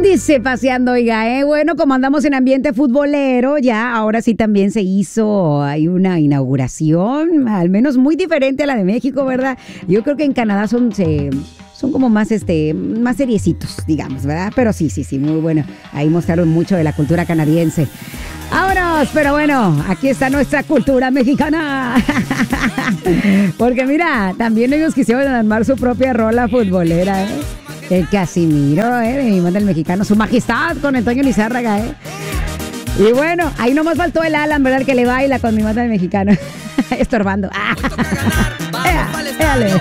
Dice paseando, oiga, bueno, como andamos en ambiente futbolero, ya ahora sí también se hizo, hay una inauguración, al menos muy diferente a la de México, ¿verdad? Yo creo que en Canadá son como más más seriecitos, digamos, ¿verdad? Pero sí, muy bueno. Ahí mostraron mucho de la cultura canadiense. ¡Vámonos! Pero bueno, aquí está nuestra cultura mexicana. Porque mira, también ellos quisieron armar su propia rola futbolera, ¿eh? El Casimiro, de mi madre el mexicano, su majestad con Antonio Lizárraga, Y bueno, ahí nomás faltó el Alan, ¿verdad? Que le baila con mi madre el mexicano. Estorbando. Éale.